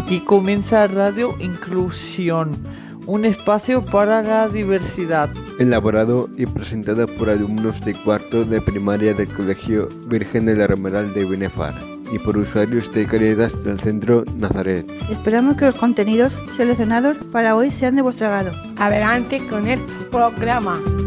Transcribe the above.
Aquí comienza Radio Inclusión, un espacio para la diversidad. Elaborado y presentado por alumnos de cuarto de primaria del Colegio Virgen del Romeral de Binefar y por usuarios de Cáritas del Centro Nazaret. Esperamos que los contenidos seleccionados para hoy sean de vuestro agrado. Adelante con el programa.